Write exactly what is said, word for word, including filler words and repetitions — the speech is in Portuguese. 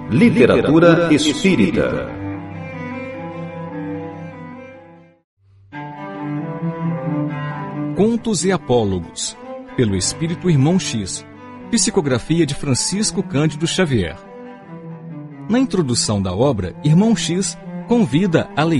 Literatura espírita. Contos e Apólogos, pelo Espírito Irmão X, psicografia de Francisco Cândido Xavier. Na introdução da obra, Irmão X convida a leitura